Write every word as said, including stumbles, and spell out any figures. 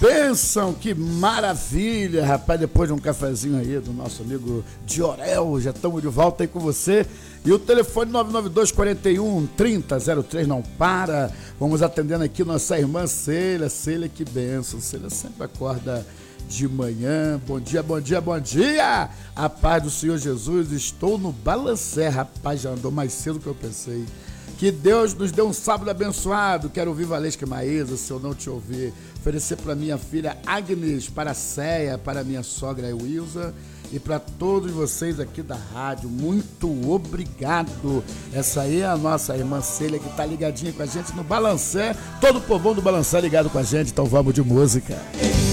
Bênção, que maravilha, rapaz, depois de um cafezinho aí do nosso amigo Diorel, já estamos de volta aí com você. E o telefone nove nove dois, quatro um, trinta, zero três não para. Vamos atendendo aqui nossa irmã Célia. Célia, que bênção. Célia sempre acorda de manhã. Bom dia, bom dia, bom dia. A paz do Senhor Jesus. Estou no Balancé. Rapaz, já andou mais cedo do que eu pensei. Que Deus nos dê um sábado abençoado. Quero ouvir Valesca e Maísa, se eu não te ouvir. Oferecer para minha filha Agnes, para a Céia, para minha sogra Wilza e para todos vocês aqui da rádio. Muito obrigado. Essa aí é a nossa irmã Célia, que está ligadinha com a gente no Balancé. Todo o povão do Balancé ligado com a gente. Então vamos de música.